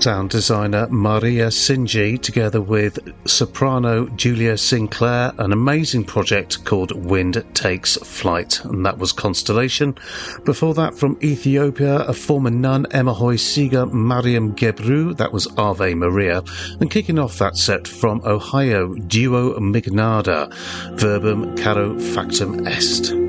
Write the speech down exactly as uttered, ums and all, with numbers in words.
sound designer Maria Sinji, together with soprano Julia Sinclair, an amazing project called Wind Takes Flight, and that was Constellation. Before that, from Ethiopia, a former nun, Emahoy Siga Mariam Gebru, that was Ave Maria, and kicking off that set from Ohio, duo Mignada, Verbum Caro Factum Est.